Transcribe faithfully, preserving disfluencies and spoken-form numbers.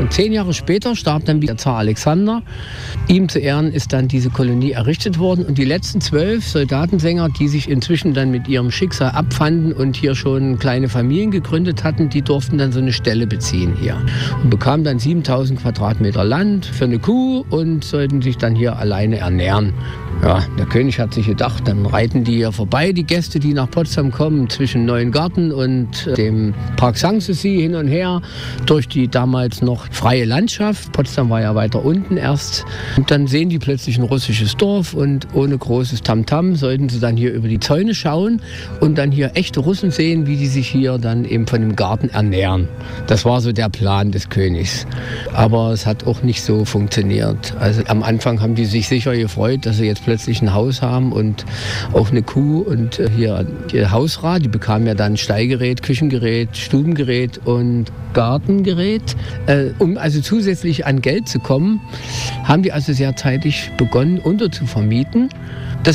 Zehn Jahre später starb dann wieder Zar Alexander. Ihm zu Ehren ist dann diese Kolonie errichtet worden. Und die letzten zwölf Soldatensänger, die sich inzwischen dann mit ihrem Schicksal abfanden und hier schon kleine Familien gegründet hatten, die durften dann so eine Stelle beziehen hier. Und bekamen dann siebentausend Quadratmeter Land für eine Kuh und sollten sich dann hier alleine ernähren. Ja, der König hat sich gedacht, dann reiten die hier vorbei, die Gäste, die nach Potsdam kommen, zwischen Neuengarten und dem Park Sanssouci hin und her, durch die damals noch freie Landschaft. Potsdam war ja weiter unten erst. Und dann sehen die plötzlich ein russisches Dorf und ohne großes Tamtam sollten sie dann hier über die Zäune schauen und dann hier echte Russen sehen, wie die sich hier dann eben von dem Garten ernähren. Das war so der Plan des Königs. Aber es hat auch nicht so funktioniert. Also am Anfang haben die sich sicher gefreut, dass sie jetzt plötzlich ein Haus haben und auch eine Kuh und hier die Hausrat, die bekam ja dann Stallgerät, Küchengerät, Stubengerät und Gartengerät. Äh, um also zusätzlich an Geld zu kommen, haben die also sehr zeitig begonnen, unterzuvermieten. Das